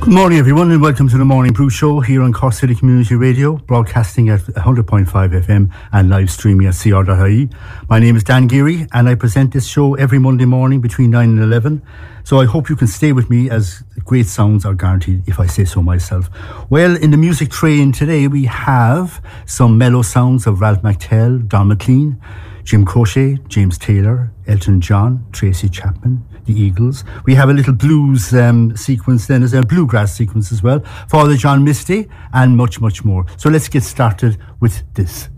Good morning, everyone, and welcome to the Morning Brew Show here on Cork City Community Radio, broadcasting at 100.5 FM and live streaming at cr.ie. My name is Dan Geary, and I present this show every Monday morning between 9 and 11. So I hope you can stay with me, as great sounds are guaranteed, if I say so myself. Well, in the music train today, we have some mellow sounds of Ralph McTell, Don McLean, Jim Croce, James Taylor, Elton John, Tracy Chapman, the Eagles. We have a little blues sequence then, as a bluegrass sequence as well, Father John Misty, and much, much more. So let's get started with this.